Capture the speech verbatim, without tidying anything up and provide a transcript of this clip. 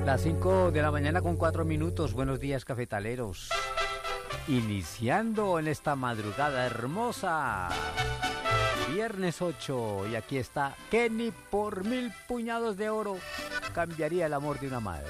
Las cinco de la mañana con cuatro minutos. Buenos días, cafetaleros. Iniciando en esta madrugada hermosa. Viernes ocho. Y aquí está Kenny por mil puñados de oro. Cambiaría el amor de una madre.